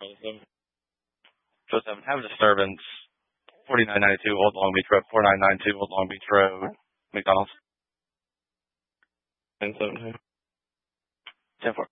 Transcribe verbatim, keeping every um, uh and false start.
So seven, have a disturbance. forty-nine ninety-two Old Long Beach Road, forty-nine ninety-two Old Long Beach Road, McDonald's. ten seven two. ten four.